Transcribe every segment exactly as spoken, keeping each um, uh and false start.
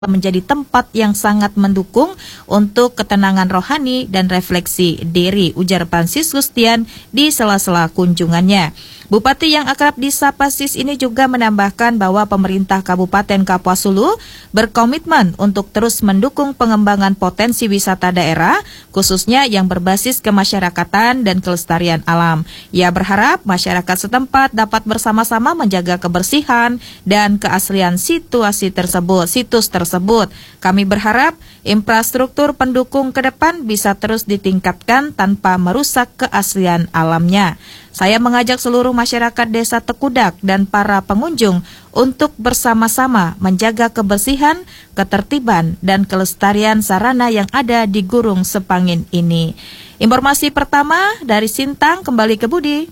menjadi tempat yang sangat mendukung untuk ketenangan rohani dan refleksi diri, ujar Fransiskus Tian di sela-sela kunjungannya. Bupati yang akrab disapa Sis ini juga menambahkan bahwa pemerintah Kabupaten Kapuas Hulu berkomitmen untuk terus mendukung pengembangan potensi wisata daerah, khususnya yang berbasis kemasyarakatan dan kelestarian alam. Ia berharap masyarakat setempat dapat bersama-sama menjaga kebersihan dan keaslian situasi tersebut, situs tersebut. Kami berharap infrastruktur pendukung ke depan bisa terus ditingkatkan tanpa merusak keaslian alamnya. Saya mengajak seluruh masyarakat Desa Tekudak dan para pengunjung untuk bersama-sama menjaga kebersihan, ketertiban, dan kelestarian sarana yang ada di Gurun Sepangin ini. Informasi pertama dari Sintang, kembali ke Budi.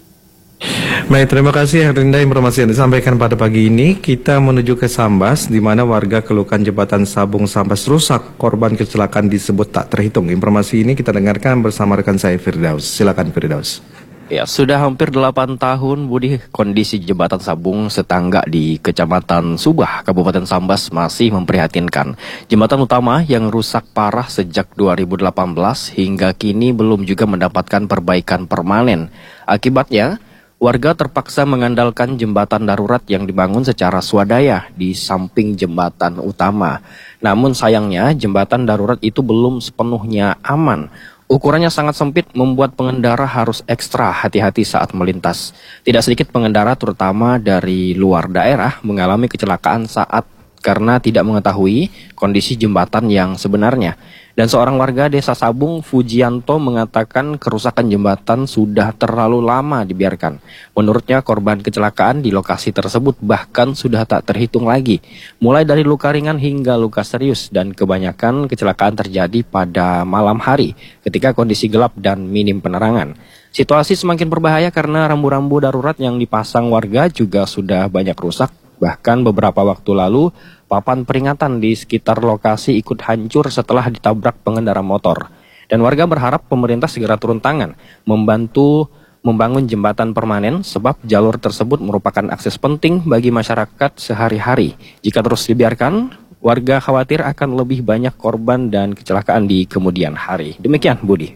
Baik, terima kasih Herinda informasi yang disampaikan pada pagi ini. Kita menuju ke Sambas, di mana warga keluhkan jembatan Sabung Sambas rusak, korban kecelakaan disebut tak terhitung. Informasi ini kita dengarkan bersama rekan saya Firdaus. Silakan Firdaus. Ya, sudah hampir delapan tahun, Budi, kondisi jembatan Sabung Setangga di Kecamatan Subah, Kabupaten Sambas masih memprihatinkan. Jembatan utama yang rusak parah sejak dua ribu delapan belas hingga kini belum juga mendapatkan perbaikan permanen. Akibatnya, warga terpaksa mengandalkan jembatan darurat yang dibangun secara swadaya di samping jembatan utama. Namun sayangnya, jembatan darurat itu belum sepenuhnya aman. Ukurannya sangat sempit membuat pengendara harus ekstra hati-hati saat melintas. Tidak sedikit pengendara terutama dari luar daerah mengalami kecelakaan saat karena tidak mengetahui kondisi jembatan yang sebenarnya. Dan seorang warga Desa Sabung, Fujianto, mengatakan kerusakan jembatan sudah terlalu lama dibiarkan. Menurutnya korban kecelakaan di lokasi tersebut bahkan sudah tak terhitung lagi. Mulai dari luka ringan hingga luka serius, dan kebanyakan kecelakaan terjadi pada malam hari ketika kondisi gelap dan minim penerangan. Situasi semakin berbahaya karena rambu-rambu darurat yang dipasang warga juga sudah banyak rusak. Bahkan beberapa waktu lalu, papan peringatan di sekitar lokasi ikut hancur setelah ditabrak pengendara motor. Dan warga berharap pemerintah segera turun tangan, membantu membangun jembatan permanen, sebab jalur tersebut merupakan akses penting bagi masyarakat sehari-hari. Jika terus dibiarkan, warga khawatir akan lebih banyak korban dan kecelakaan di kemudian hari. Demikian, Budi.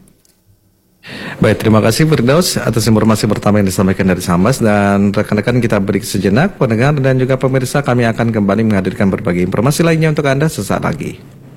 Baik, terima kasih Firdaus atas informasi pertama yang disampaikan dari Sambas. Dan rekan-rekan, kita beri sejenak, pendengar dan juga pemirsa, kami akan kembali menghadirkan berbagai informasi lainnya untuk Anda sesaat lagi.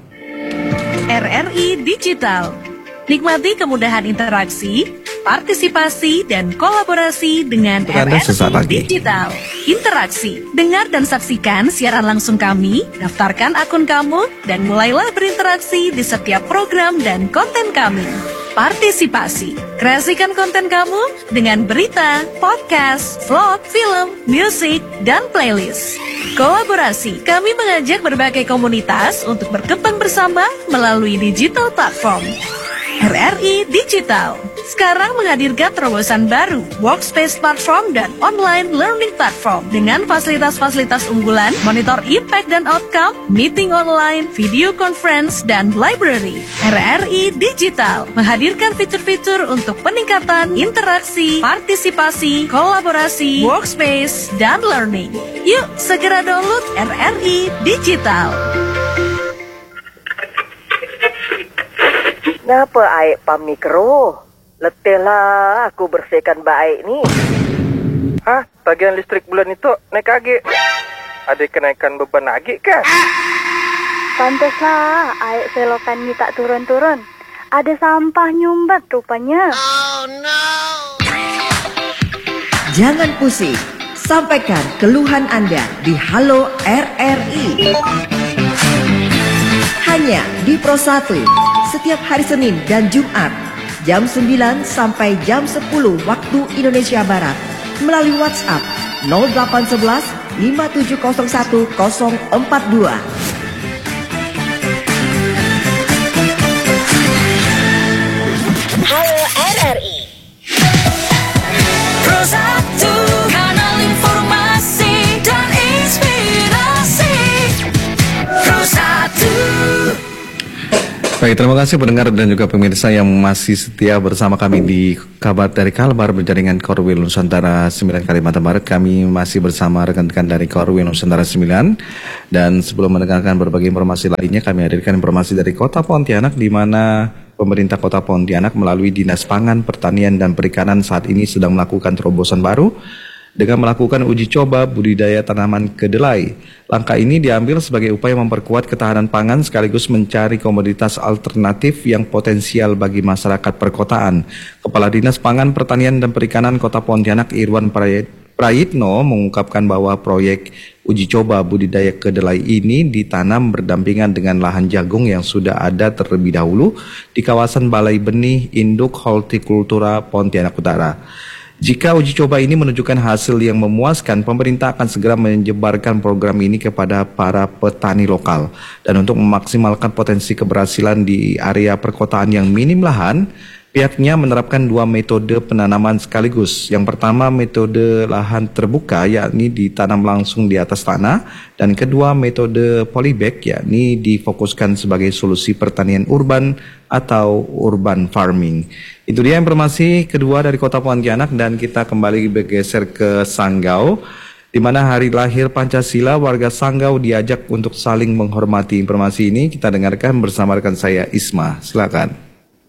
R R I Digital, nikmati kemudahan interaksi, partisipasi, dan kolaborasi dengan R R I Digital. Interaksi, dengar dan saksikan siaran langsung kami, daftarkan akun kamu, dan mulailah berinteraksi di setiap program dan konten kami. Partisipasi, kreasikan konten kamu dengan berita, podcast, vlog, film, musik, dan playlist. Kolaborasi, kami mengajak berbagai komunitas untuk berkembang bersama melalui digital platform. R R I Digital sekarang menghadirkan terobosan baru, workspace platform dan online learning platform dengan fasilitas-fasilitas unggulan, monitor impact dan outcome, meeting online, video conference, dan library. R R I Digital menghadirkan fitur-fitur untuk peningkatan interaksi, partisipasi, kolaborasi, workspace, dan learning. Yuk, segera download R R I Digital. Ngapa aik pamikro? Letihlah aku bersihkan baik ni. Hah? Tagihan listrik bulan itu naik lagi. Ada kenaikan beban lagi kah? Pantaslah aik selokan ni tak turun-turun. Ada sampah nyumbat rupanya. Oh no. Jangan pusing. Sampaikan keluhan Anda di Halo R R I. Hanya di Pro satu. Setiap hari Senin dan Jumat jam sembilan sampai jam sepuluh waktu Indonesia Barat melalui WhatsApp nol delapan satu satu lima tujuh nol satu nol empat dua. Halo R R I. Pro satu, kanal informasi dan inspirasi. Pro satu. Baik, terima kasih pendengar dan juga pemirsa yang masih setia bersama kami di Kabar dari Kalbar berjaringan Korwil Nusantara sembilan Kalimantan Barat. Kami masih bersama rekan-rekan dari Korwil Nusantara sembilan. Dan sebelum mendengarkan berbagai informasi lainnya, kami hadirkan informasi dari Kota Pontianak, di mana pemerintah Kota Pontianak melalui Dinas Pangan, Pertanian dan Perikanan saat ini sedang melakukan terobosan baru dengan melakukan uji coba budidaya tanaman kedelai. Langkah ini diambil sebagai upaya memperkuat ketahanan pangan sekaligus mencari komoditas alternatif yang potensial bagi masyarakat perkotaan. Kepala Dinas Pangan, Pertanian dan Perikanan Kota Pontianak, Irwan Prayitno, mengungkapkan bahwa proyek uji coba budidaya kedelai ini ditanam berdampingan dengan lahan jagung yang sudah ada terlebih dahulu di kawasan Balai Benih Induk Hortikultura Pontianak Utara. Jika uji coba ini menunjukkan hasil yang memuaskan, pemerintah akan segera menyebarkan program ini kepada para petani lokal. Dan untuk memaksimalkan potensi keberhasilan di area perkotaan yang minim lahan, pihaknya menerapkan dua metode penanaman sekaligus. Yang pertama, metode lahan terbuka, yakni ditanam langsung di atas tanah. Dan kedua, metode polybag, yakni difokuskan sebagai solusi pertanian urban atau urban farming. Itu dia informasi kedua dari Kota Pontianak, dan kita kembali bergeser ke Sanggau, di mana hari lahir Pancasila, warga Sanggau diajak untuk saling menghormati. Informasi ini kita dengarkan bersama rekan saya Isma. Silakan.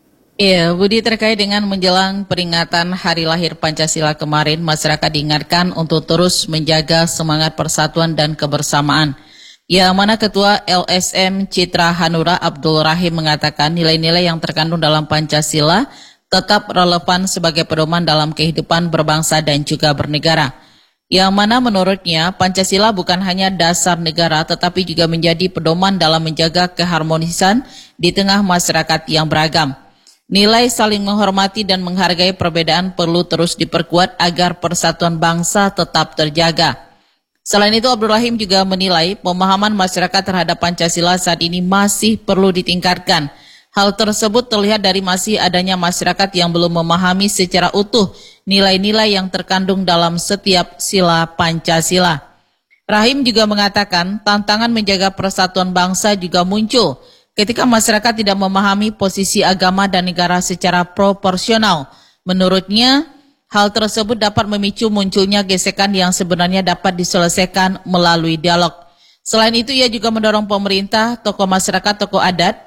Iya, Budi, terkait dengan menjelang peringatan Hari Lahir Pancasila kemarin, masyarakat diingatkan untuk terus menjaga semangat persatuan dan kebersamaan. Yang mana Ketua L S M Citra Hanura Abdul Rahim mengatakan nilai-nilai yang terkandung dalam Pancasila tetap relevan sebagai pedoman dalam kehidupan berbangsa dan juga bernegara. Yang mana menurutnya Pancasila bukan hanya dasar negara tetapi juga menjadi pedoman dalam menjaga keharmonisan di tengah masyarakat yang beragam. Nilai saling menghormati dan menghargai perbedaan perlu terus diperkuat agar persatuan bangsa tetap terjaga. Selain itu, Abdul Rahim juga menilai pemahaman masyarakat terhadap Pancasila saat ini masih perlu ditingkatkan. Hal tersebut terlihat dari masih adanya masyarakat yang belum memahami secara utuh nilai-nilai yang terkandung dalam setiap sila Pancasila. Rahim juga mengatakan tantangan menjaga persatuan bangsa juga muncul ketika masyarakat tidak memahami posisi agama dan negara secara proporsional. Menurutnya, hal tersebut dapat memicu munculnya gesekan yang sebenarnya dapat diselesaikan melalui dialog. Selain itu, ia juga mendorong pemerintah, tokoh masyarakat, tokoh adat,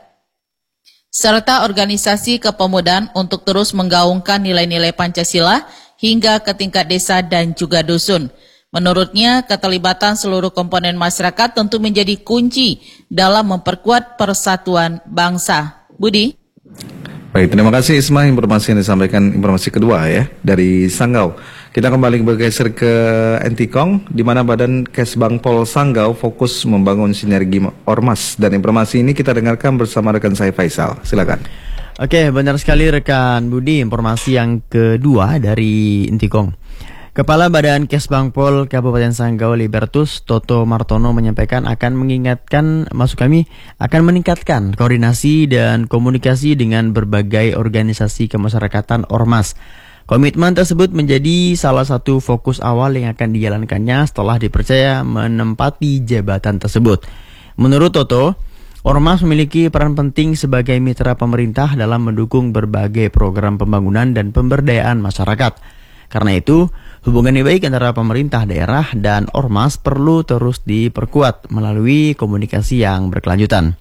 serta organisasi kepemudaan untuk terus menggaungkan nilai-nilai Pancasila hingga ke tingkat desa dan juga dusun. Menurutnya, keterlibatan seluruh komponen masyarakat tentu menjadi kunci dalam memperkuat persatuan bangsa. Budi? Baik, terima kasih Isma, informasi yang disampaikan, informasi kedua ya dari Sanggau. Kita kembali bergeser ke Entikong, di mana Badan Kesbangpol Sanggau fokus membangun sinergi ormas. Dan informasi ini kita dengarkan bersama rekan saya Faisal. Silakan. Oke, benar sekali rekan Budi, informasi yang kedua dari Entikong. Kepala Badan Kesbangpol Kabupaten Sanggau Libertus Toto Martono menyampaikan akan mengingatkan, maksud kami akan meningkatkan koordinasi dan komunikasi dengan berbagai organisasi kemasyarakatan ormas. Komitmen tersebut menjadi salah satu fokus awal yang akan dijalankannya setelah dipercaya menempati jabatan tersebut. Menurut Toto, ormas memiliki peran penting sebagai mitra pemerintah dalam mendukung berbagai program pembangunan dan pemberdayaan masyarakat. Karena itu, hubungan yang baik antara pemerintah daerah dan ormas perlu terus diperkuat melalui komunikasi yang berkelanjutan.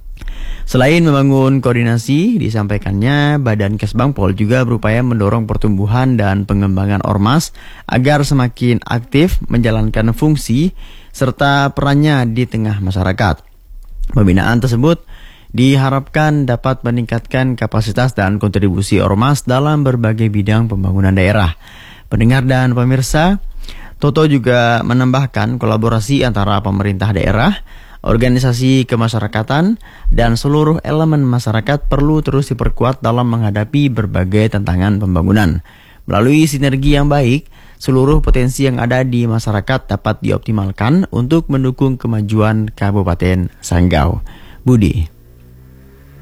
Selain membangun koordinasi, disampaikannya Badan Kesbangpol juga berupaya mendorong pertumbuhan dan pengembangan ormas agar semakin aktif menjalankan fungsi serta perannya di tengah masyarakat. Pembinaan tersebut diharapkan dapat meningkatkan kapasitas dan kontribusi ormas dalam berbagai bidang pembangunan daerah. Pendengar dan pemirsa, Toto juga menambahkan kolaborasi antara pemerintah daerah, organisasi kemasyarakatan, dan seluruh elemen masyarakat perlu terus diperkuat dalam menghadapi berbagai tantangan pembangunan. Melalui sinergi yang baik, seluruh potensi yang ada di masyarakat dapat dioptimalkan untuk mendukung kemajuan Kabupaten Sanggau. Budi.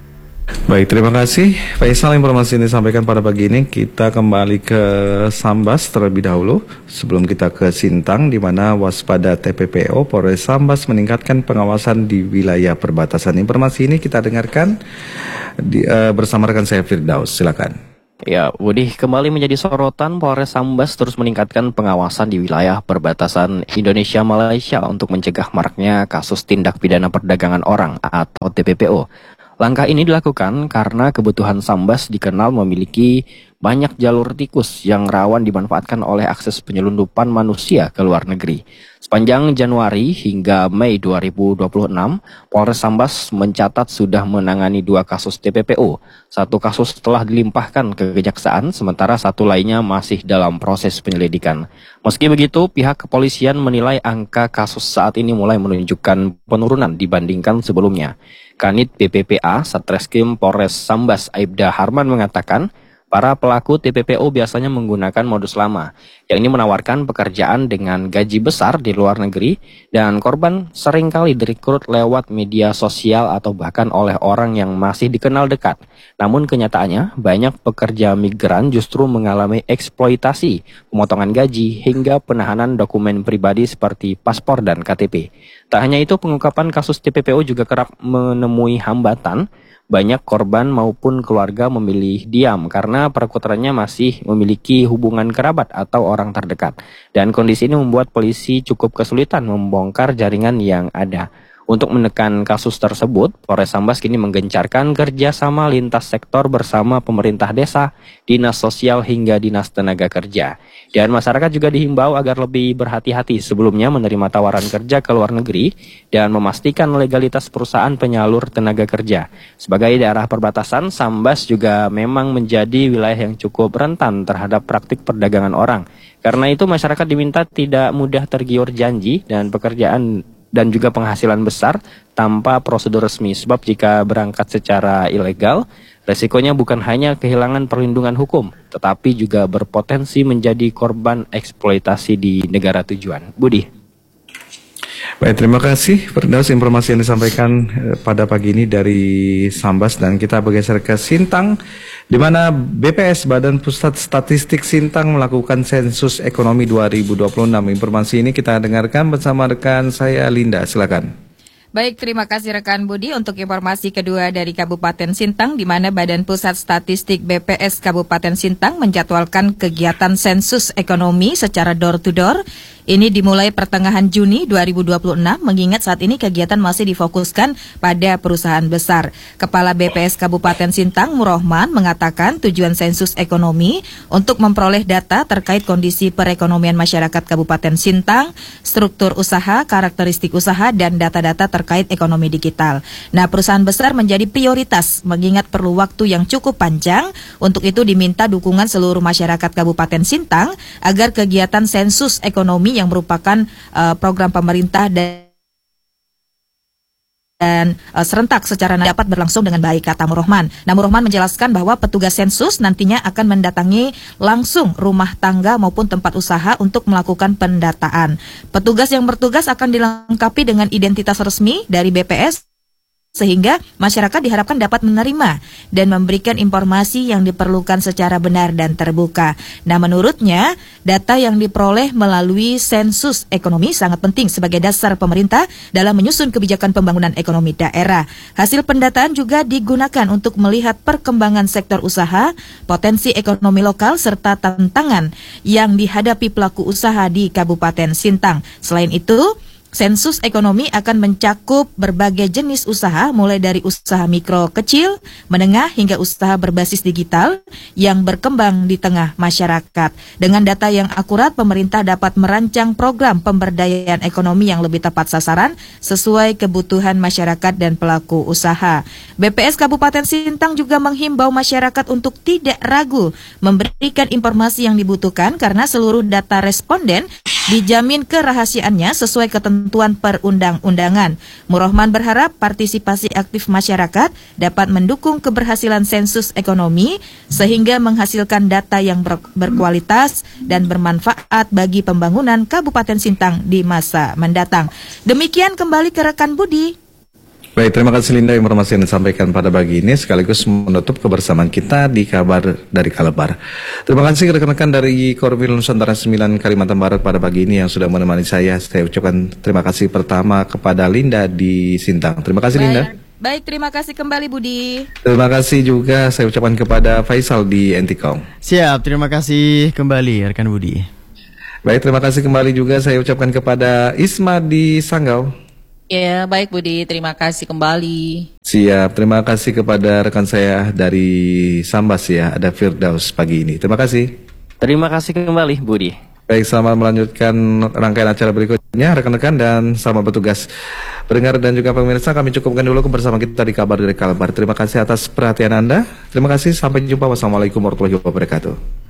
Baik, terima kasih Faisal, informasi ini disampaikan pada pagi ini. Kita kembali ke Sambas terlebih dahulu sebelum kita ke Sintang, di mana waspada T P P O Polres Sambas meningkatkan pengawasan di wilayah perbatasan. Informasi ini kita dengarkan di, uh, bersama rekan saya Firdaus. Silakan. Ya, Budi, kembali menjadi sorotan, Polres Sambas terus meningkatkan pengawasan di wilayah perbatasan Indonesia-Malaysia untuk mencegah maraknya kasus tindak pidana perdagangan orang atau T P P O. Langkah ini dilakukan karena kebutuhan Sambas dikenal memiliki banyak jalur tikus yang rawan dimanfaatkan oleh akses penyelundupan manusia ke luar negeri. Sepanjang Januari hingga Mei dua ribu dua puluh enam, Polres Sambas mencatat sudah menangani dua kasus T P P O. Satu kasus telah dilimpahkan ke kejaksaan, sementara satu lainnya masih dalam proses penyelidikan. Meski begitu, pihak kepolisian menilai angka kasus saat ini mulai menunjukkan penurunan dibandingkan sebelumnya. Kanit B P P A Satreskrim Polres Sambas Aibda Harman mengatakan, para pelaku T P P O biasanya menggunakan modus lama, yakni menawarkan pekerjaan dengan gaji besar di luar negeri, dan korban seringkali direkrut lewat media sosial atau bahkan oleh orang yang masih dikenal dekat. Namun kenyataannya, banyak pekerja migran justru mengalami eksploitasi, pemotongan gaji, hingga penahanan dokumen pribadi seperti paspor dan K T P. Tak hanya itu, pengungkapan kasus T P P O juga kerap menemui hambatan. Banyak korban maupun keluarga memilih diam karena perkuterannya masih memiliki hubungan kerabat atau orang terdekat. Dan kondisi ini membuat polisi cukup kesulitan membongkar jaringan yang ada. Untuk menekan kasus tersebut, Polres Sambas kini menggencarkan kerjasama lintas sektor bersama pemerintah desa, dinas sosial hingga dinas tenaga kerja. Dan masyarakat juga dihimbau agar lebih berhati-hati sebelumnya menerima tawaran kerja ke luar negeri dan memastikan legalitas perusahaan penyalur tenaga kerja. Sebagai daerah perbatasan, Sambas juga memang menjadi wilayah yang cukup rentan terhadap praktik perdagangan orang. Karena itu masyarakat diminta tidak mudah tergiur janji dan pekerjaan dan juga penghasilan besar tanpa prosedur resmi, sebab jika berangkat secara ilegal, resikonya bukan hanya kehilangan perlindungan hukum, tetapi juga berpotensi menjadi korban eksploitasi di negara tujuan. Budi. Baik, terima kasih Firdaus, informasi yang disampaikan eh, pada pagi ini dari Sambas, dan kita bergeser ke Sintang, di mana B P S Badan Pusat Statistik Sintang melakukan sensus ekonomi dua ribu dua puluh enam. Informasi ini kita dengarkan bersama rekan saya Linda, silakan. Baik, terima kasih rekan Budi untuk informasi kedua dari Kabupaten Sintang, di mana Badan Pusat Statistik B P S Kabupaten Sintang menjadwalkan kegiatan sensus ekonomi secara door to door. Ini dimulai pertengahan Juni dua ribu dua puluh enam, mengingat saat ini kegiatan masih difokuskan pada perusahaan besar. Kepala B P S Kabupaten Sintang, Murohman, mengatakan tujuan sensus ekonomi untuk memperoleh data terkait kondisi perekonomian masyarakat Kabupaten Sintang, struktur usaha, karakteristik usaha, dan data-data terkait ekonomi digital. Nah, perusahaan besar menjadi prioritas, mengingat perlu waktu yang cukup panjang. Untuk itu diminta dukungan seluruh masyarakat Kabupaten Sintang agar kegiatan sensus ekonomi yang merupakan uh, program pemerintah dan dan uh, serentak secara dapat berlangsung dengan baik, kata Murohman. Nah, Murohman menjelaskan bahwa petugas sensus nantinya akan mendatangi langsung rumah tangga maupun tempat usaha untuk melakukan pendataan. Petugas yang bertugas akan dilengkapi dengan identitas resmi dari B P S, sehingga masyarakat diharapkan dapat menerima dan memberikan informasi yang diperlukan secara benar dan terbuka. Nah, menurutnya, data yang diperoleh melalui sensus ekonomi sangat penting sebagai dasar pemerintah dalam menyusun kebijakan pembangunan ekonomi daerah. Hasil pendataan juga digunakan untuk melihat perkembangan sektor usaha, potensi ekonomi lokal, serta tantangan yang dihadapi pelaku usaha di Kabupaten Sintang. Selain itu, sensus ekonomi akan mencakup berbagai jenis usaha, mulai dari usaha mikro kecil, menengah, hingga usaha berbasis digital yang berkembang di tengah masyarakat. Dengan data yang akurat, pemerintah dapat merancang program pemberdayaan ekonomi yang lebih tepat sasaran sesuai kebutuhan masyarakat dan pelaku usaha. B P S Kabupaten Sintang juga menghimbau masyarakat untuk tidak ragu memberikan informasi yang dibutuhkan karena seluruh data responden dijamin kerahasiaannya sesuai ketentuan perundang-undangan. Murohman berharap partisipasi aktif masyarakat dapat mendukung keberhasilan sensus ekonomi sehingga menghasilkan data yang ber- berkualitas dan bermanfaat bagi pembangunan Kabupaten Sintang di masa mendatang. Demikian, kembali ke rekan Budi. Baik, terima kasih Linda informasi yang disampaikan pada pagi ini sekaligus menutup kebersamaan kita di kabar dari Kalebar. Terima kasih rekan-rekan dari Korwil Nusantara sembilan Kalimantan Barat pada pagi ini yang sudah menemani saya. Saya ucapkan terima kasih pertama kepada Linda di Sintang. Terima kasih. Baik. Linda. Baik, terima kasih kembali Budi. Terima kasih juga saya ucapkan kepada Faisal di Entikong. Siap, terima kasih kembali rekan Budi. Baik, terima kasih kembali juga saya ucapkan kepada Isma di Sanggau. Ya, baik Budi, terima kasih kembali. Siap, terima kasih kepada rekan saya dari Sambas ya, ada Firdaus pagi ini. Terima kasih. Terima kasih kembali Budi. Baik, selamat melanjutkan rangkaian acara berikutnya rekan-rekan dan selamat bertugas. Pendengar dan juga pemirsa, kami cukupkan dulu bersama kita di kabar dari Kalebar. Terima kasih atas perhatian Anda. Terima kasih, sampai jumpa. Wassalamualaikum warahmatullahi wabarakatuh.